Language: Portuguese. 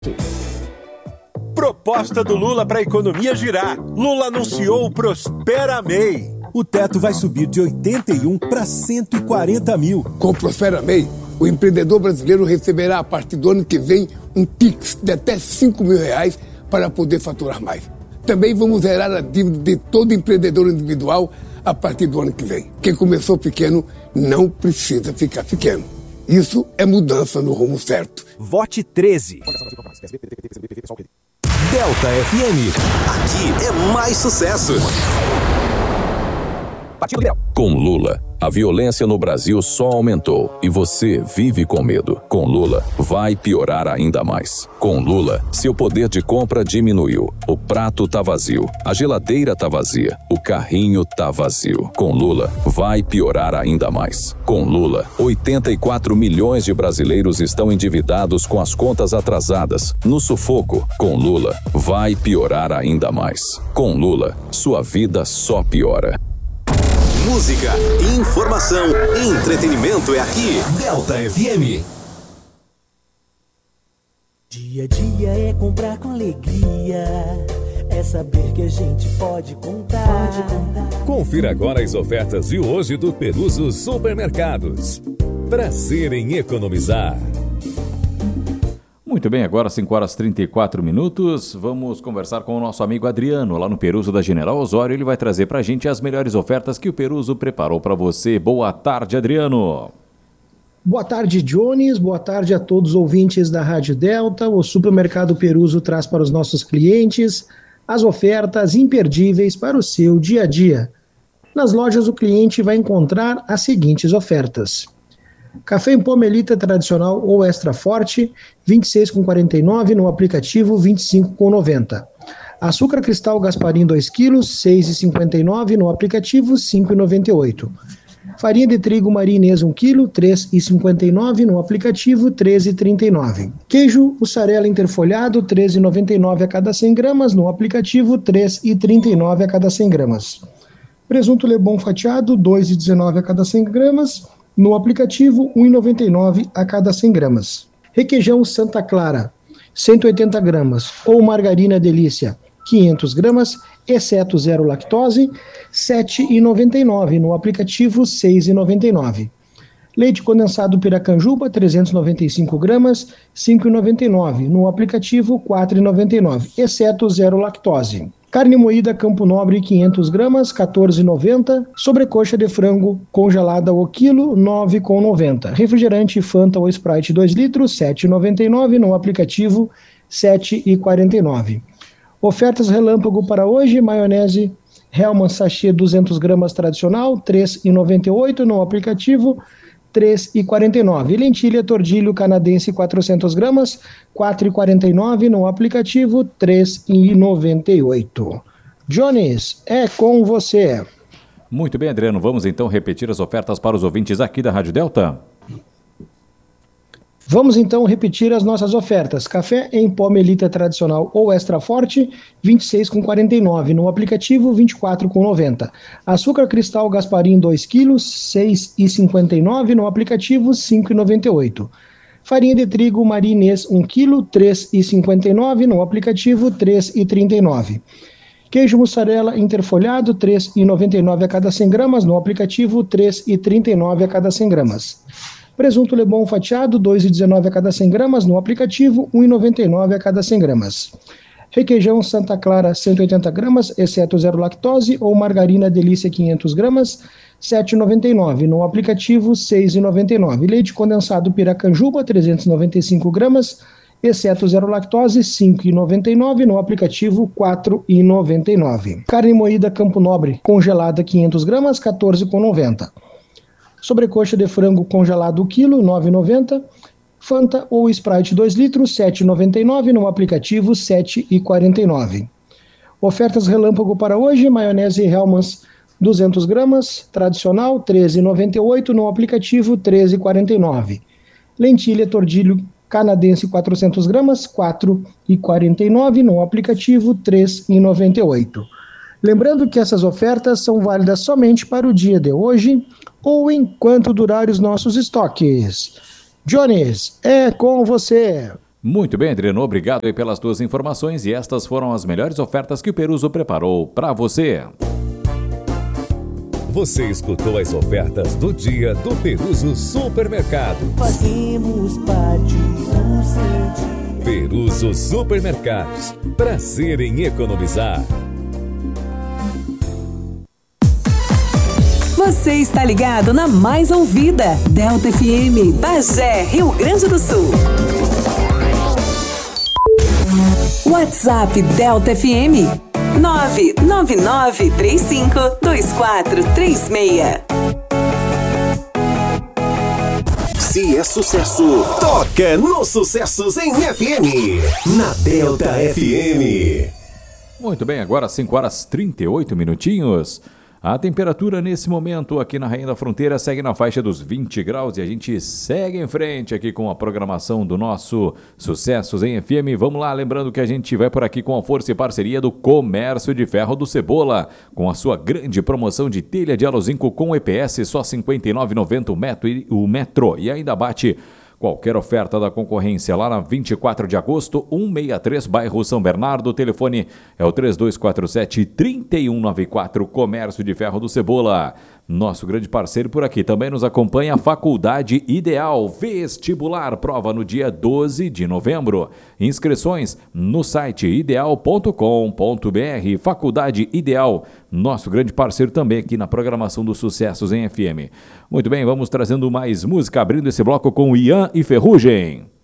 Proposta do Lula para a economia girar. Lula anunciou o Prospera MEI. O teto vai subir de 81 para 140 mil. Com o Prospera MEI, o empreendedor brasileiro receberá a partir do ano que vem um Pix de até R$5.000 para poder faturar mais. Também vamos zerar a dívida de todo empreendedor individual a partir do ano que vem. Quem começou pequeno não precisa ficar pequeno. Isso é mudança no rumo certo. Vote 13. Delta FM. Aqui é mais sucesso. Com Lula, a violência no Brasil só aumentou e você vive com medo. Com Lula, vai piorar ainda mais. Com Lula, seu poder de compra diminuiu. O prato tá vazio, a geladeira tá vazia, o carrinho tá vazio. Com Lula, vai piorar ainda mais. Com Lula, 84 milhões de brasileiros estão endividados com as contas atrasadas, no sufoco. Com Lula, vai piorar ainda mais. Com Lula, sua vida só piora. Música, informação, entretenimento é aqui. Delta FM. Dia a dia é comprar com alegria. É saber que a gente pode contar. Confira agora as ofertas de hoje do Peruso Supermercados. Prazer em economizar. Muito bem, agora 5h34. Vamos conversar com o nosso amigo Adriano, lá no Peruso da General Osório. Ele vai trazer pra gente as melhores ofertas que o Peruso preparou para você. Boa tarde, Adriano. Boa tarde, Jones. Boa tarde a todos os ouvintes da Rádio Delta. O Supermercado Peruso traz para os nossos clientes as ofertas imperdíveis para o seu dia a dia. Nas lojas, o cliente vai encontrar as seguintes ofertas: café em pó Melita tradicional ou extra forte, R$ 26,49 no aplicativo, R$ 25,90. Açúcar cristal Gasparim 2 kg, R$ 6,59 no aplicativo, R$ 5,98. Farinha de trigo Maria Inês 1 kg, R$ 3,59 no aplicativo, R$ 13,39. Queijo mussarela interfolhado, R$ 13,99 a cada 100 gramas, no aplicativo, R$ 3,39 a cada 100 gramas. Presunto Lebon fatiado, R$ 2,19 a cada 100 gramas, no aplicativo, R$ 1,99 a cada 100 gramas. Requeijão Santa Clara, 180 gramas, ou margarina Delícia, 500 gramas, exceto zero lactose, R$ 7,99 no aplicativo, R$ 6,99. Leite condensado Piracanjuba, 395 gramas, R$ 5,99 no aplicativo, R$ 4,99, exceto zero lactose. Carne moída Campo Nobre, 500 gramas, R$ 14,90. Sobrecoxa de frango congelada o quilo, R$ 9,90. Refrigerante Fanta ou Sprite 2 litros, R$ 7,99. No aplicativo, R$ 7,49. Ofertas relâmpago para hoje: maionese Hellmann's sachê 200 gramas tradicional, R$ 3,98. No aplicativo, R$ 3,49. Lentilha Tordilho canadense 400 gramas, R$ 4,49 no aplicativo, R$ 3,98. Jones, é com você. Muito bem, Adriano. Vamos então repetir as ofertas para os ouvintes aqui da Rádio Delta. Vamos então repetir as nossas ofertas. Café em pó Melita tradicional ou extra forte, R$ 26,49. No aplicativo, R$ 24,90. Açúcar cristal Gasparim 2 kg, R$ 6,59. No aplicativo, R$ 5,98. Farinha de trigo Maria Inês 1 kg, R$ 3,59. No aplicativo, R$ 3,39. Queijo mussarela interfolhado, R$ 3,99 a cada 100 gramas. No aplicativo, R$ 3,39 a cada 100 gramas. Presunto Lebon fatiado, R$ 2,19 a cada 100 gramas. No aplicativo, R$ 1,99 a cada 100 gramas. Requeijão Santa Clara, 180 gramas, exceto zero lactose, ou margarina Delícia, 500 gramas, R$ 7,99. No aplicativo, R$ 6,99. Leite condensado Piracanjuba, 395 gramas, exceto zero lactose, R$ 5,99. No aplicativo, R$ 4,99. Carne moída Campo Nobre, congelada, 500 gramas, R$ 14,90. Sobrecoxa de frango congelado quilo, R$ 9,90. Fanta ou Sprite 2 litros, R$ 7,99. No aplicativo, R$ 7,49. Ofertas relâmpago para hoje: maionese Hellmann's 200 gramas, tradicional, R$ 13,98. No aplicativo, R$ 13,49. Lentilha Tordilho canadense 400 gramas, R$ 4,49. No aplicativo, R$ 3,98. Lembrando que essas ofertas são válidas somente para o dia de hoje ou enquanto durarem os nossos estoques. Jones, é com você. Muito bem, Adriano, obrigado aí pelas tuas informações e estas foram as melhores ofertas que o Peruso preparou para você. Você escutou as ofertas do dia do Peruso Supermercados. Fazemos parte do seu dia. Peruso Supermercados. Prazer em economizar. Você está ligado na mais ouvida, Delta FM, Bagé, Rio Grande do Sul. WhatsApp Delta FM 999352436. Se é sucesso, toca nos Sucessos em FM. Na Delta FM. Muito bem, agora 5 horas 38 minutinhos. A temperatura nesse momento aqui na Rainha da Fronteira segue na faixa dos 20 graus e a gente segue em frente aqui com a programação do nosso Sucessos em FM. Vamos lá, lembrando que a gente vai por aqui com a força e parceria do Comércio de Ferro do Cebola, com a sua grande promoção de telha de alozinco com EPS, só R$ 59,90 o metro, e ainda bate qualquer oferta da concorrência lá na 24 de agosto, 163, bairro São Bernardo. O telefone é o 3247-3194, Comércio de Ferro do Cebola. Nosso grande parceiro por aqui também nos acompanha a Faculdade Ideal Vestibular, prova no dia 12 de novembro. Inscrições no site ideal.com.br. Faculdade Ideal, nosso grande parceiro também aqui na programação dos Sucessos em FM. Muito bem, vamos trazendo mais música, abrindo esse bloco com Ian e Ferrugem.